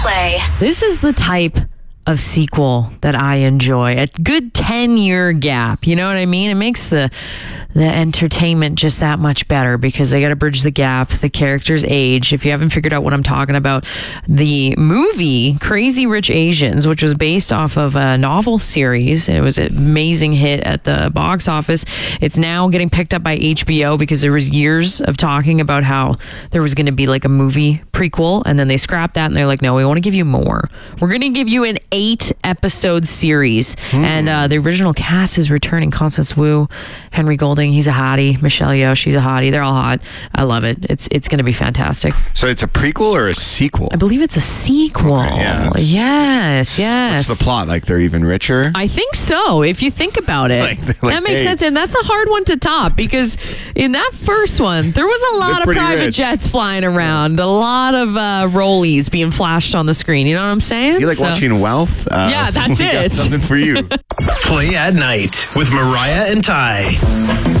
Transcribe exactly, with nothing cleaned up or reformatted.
Play. This is the type of sequel that I enjoy. A good ten-year gap. You know what I mean? It makes the the entertainment just that much better because they got to bridge the gap. The characters age. If you haven't figured out what I'm talking about, the movie Crazy Rich Asians, which was based off of a novel series, it was an amazing hit at the box office. It's now getting picked up by H B O because there was years of talking about how there was going to be like a movie prequel, and then they scrapped that and they're like, no, we want to give you more. We're going to give you an eight episode series. Mm. And uh, the original cast is returning. Constance Wu, Henry Golding, he's a hottie. Michelle Yeoh, she's a hottie. They're all hot. I love it. It's it's going to be fantastic. So it's a prequel or a sequel? I believe it's a sequel. Okay, yeah. Yes, yes. What's the plot? Like they're even richer? I think so, if you think about it. Like, like, that makes hey. sense. And that's a hard one to top because in that first one, there was a lot of private rich. jets flying around, a lot of uh, rollies being flashed on the screen. You know what I'm saying? Do you like so. watching Wealth? Uh, Yeah, that's we it. Got something for you. Play at Night with Mariah and Ty.